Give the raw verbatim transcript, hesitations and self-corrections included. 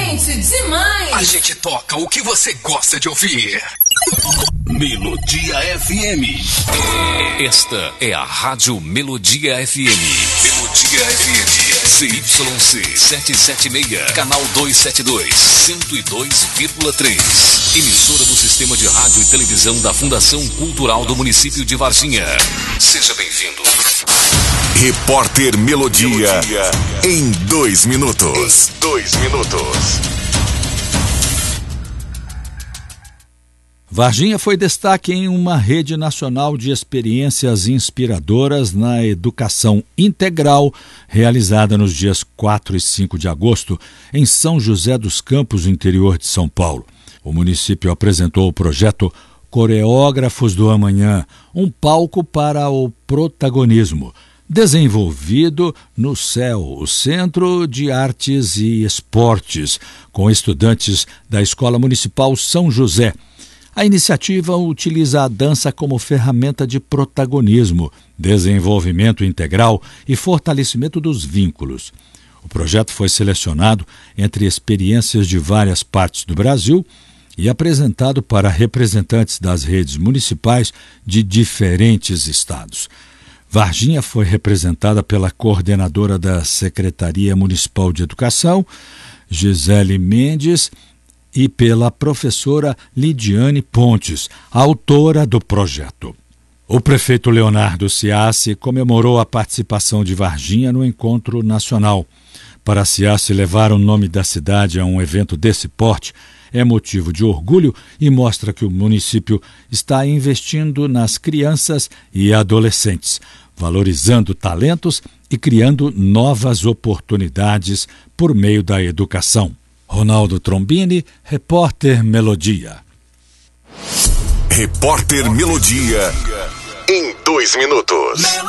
Gente, demais! A gente toca o que você gosta de ouvir. Melodia F M. Esta é a Rádio Melodia F M. Melodia F M. C Y C setecentos e setenta e seis, canal duzentos e setenta e dois, cento e dois vírgula três. Emissora do Sistema de Rádio e Televisão da Fundação Cultural do Município de Varginha. Seja bem-vindo. Repórter Melodia, Melodia. Em dois minutos. Em dois minutos. Varginha foi destaque em uma rede nacional de experiências inspiradoras na educação integral, realizada nos dias quatro e cinco de agosto, em São José dos Campos, interior de São Paulo. O município apresentou o projeto Coreógrafos do Amanhã, um palco para o protagonismo, desenvolvido no C E L, o Centro de Artes e Esportes, com estudantes da Escola Municipal São José. A iniciativa utiliza a dança como ferramenta de protagonismo, desenvolvimento integral e fortalecimento dos vínculos. O projeto foi selecionado entre experiências de várias partes do Brasil e apresentado para representantes das redes municipais de diferentes estados. Varginha foi representada pela coordenadora da Secretaria Municipal de Educação, Gisele Mendes, e pela professora Lidiane Pontes, autora do projeto. O prefeito Leonardo Ciassi comemorou a participação de Varginha no encontro nacional. Para Ciassi, levar o nome da cidade a um evento desse porte é motivo de orgulho e mostra que o município está investindo nas crianças e adolescentes, valorizando talentos e criando novas oportunidades por meio da educação. Ronaldo Trombini, Repórter Melodia. Repórter Melodia, em dois minutos.